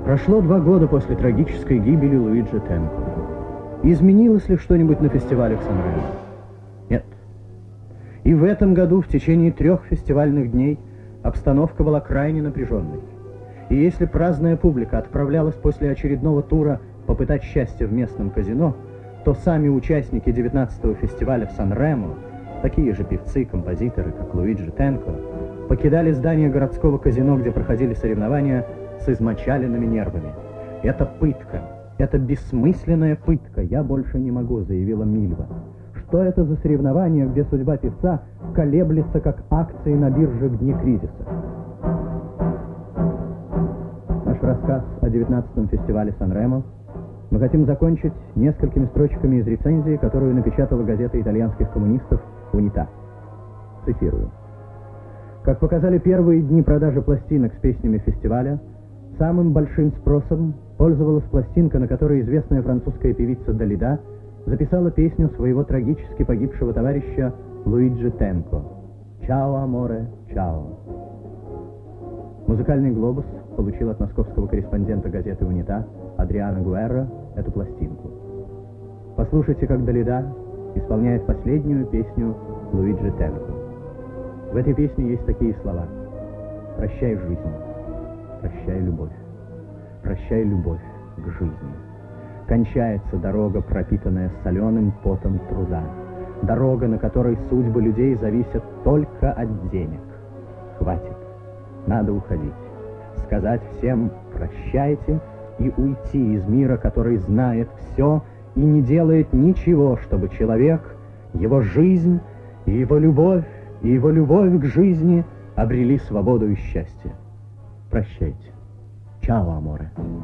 Прошло 2 года после трагической гибели Луиджи Тенко. Изменилось ли что-нибудь на фестивале в Сан-Ремо? Нет. И в этом году, в течение 3 фестивальных дней, обстановка была крайне напряженной. И если праздная публика отправлялась после очередного тура попытать счастье в местном казино, то сами участники 19-го фестиваля в Сан-Ремо, такие же певцы и композиторы, как Луиджи Тенко, покидали здание городского казино, где проходили соревнования, с измочаленными нервами. Это пытка. Это бессмысленная пытка. Я больше не могу, заявила Мильва. Что это за соревнования, где судьба певца колеблется, как акции на бирже в дни кризиса? Наш рассказ о 19-м фестивале Сан-Ремо мы хотим закончить несколькими строчками из рецензии, которую напечатала газета итальянских коммунистов «Унитà». Цитирую. Как показали первые дни продажи пластинок с песнями фестиваля, самым большим спросом пользовалась пластинка, на которой известная французская певица Далида записала песню своего трагически погибшего товарища Луиджи Тенко «Чао, аморе, чао». Музыкальный глобус получил от московского корреспондента газеты «Унитà» Адриано Гуэрра эту пластинку. Послушайте, как Далида исполняет последнюю песню Луиджи Тенко. В этой песне есть такие слова: «Прощай, жизнь, прощай, любовь, прощай, любовь к жизни. Кончается дорога, пропитанная соленым потом труда. Дорога, на которой судьбы людей зависят только от денег. Хватит, надо уходить, сказать всем прощайте и уйти из мира, который знает все и не делает ничего, чтобы человек, его жизнь и его любовь к жизни обрели свободу и счастье. Прощайте. Чао, аморе».